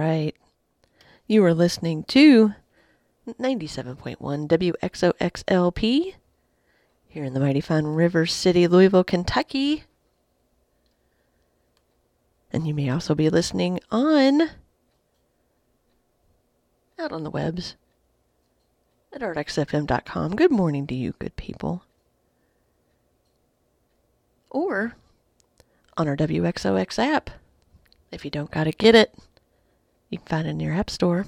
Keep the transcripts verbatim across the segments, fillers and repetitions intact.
right. You are listening to ninety-seven point one W X O X L P here in the mighty fine River City, Louisville, Kentucky. And you may also be listening on out on the webs at art x f m dot com. Good morning to you, good people. Or on our W X O X app. If you don't gotta get it, you can find it in your app store.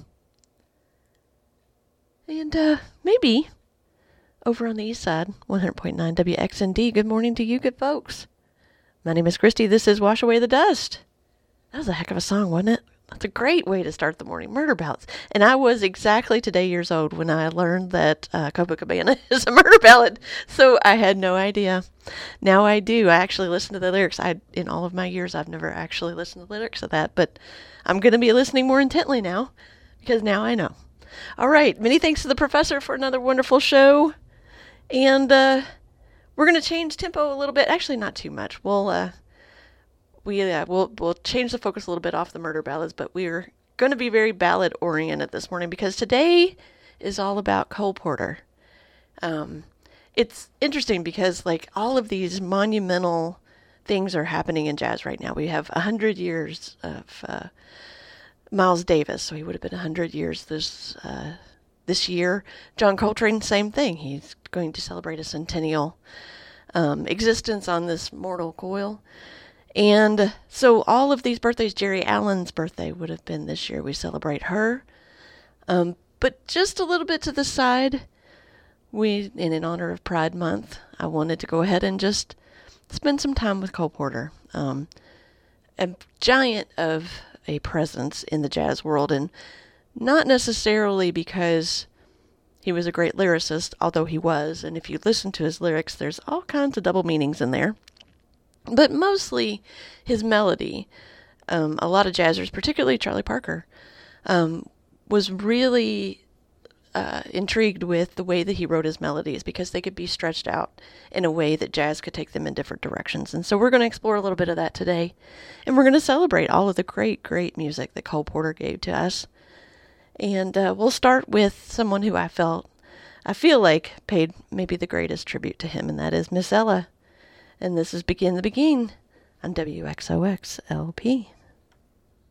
And uh, maybe over on the east side, one hundred point nine W X N D. Good morning to you, good folks. My name is Christy. This is Wash Away the Dust. That was a heck of a song, wasn't it? That's a great way to start the morning. Murder Ballads. And I was exactly today years old when I learned that uh, Copacabana is a murder ballad. So I had no idea. Now I do. I actually listen to the lyrics. I, in all of my years, I've never actually listened to the lyrics of that. But I'm going to be listening more intently now because now I know. All right. Many thanks to the professor for another wonderful show. And uh, we're going to change tempo a little bit. Actually, not too much. We'll... Uh, We uh, we'll we'll change the focus a little bit off the murder ballads, but we're going to be very ballad oriented this morning because today is all about Cole Porter. Um, it's interesting because like all of these monumental things are happening in jazz right now. We have a hundred years of uh, Miles Davis, so he would have been a hundred years this uh, this year. John Coltrane, same thing. He's going to celebrate a centennial um, existence on this mortal coil. And so all of these birthdays, Jerry Allen's birthday would have been this year. We celebrate her. Um, but just a little bit to the side, we, and in honor of Pride Month, I wanted to go ahead and just spend some time with Cole Porter. Um, a giant of a presence in the jazz world, and not necessarily because he was a great lyricist, although he was. And if you listen to his lyrics, there's all kinds of double meanings in there. But mostly his melody. Um, a lot of jazzers, particularly Charlie Parker, um, was really uh, intrigued with the way that he wrote his melodies because they could be stretched out in a way that jazz could take them in different directions. And so we're going to explore a little bit of that today. And we're going to celebrate all of the great, great music that Cole Porter gave to us. And uh, we'll start with someone who I felt, I feel like paid maybe the greatest tribute to him, and that is Miss Ella. And this is Begin the Begin on W X O X L P.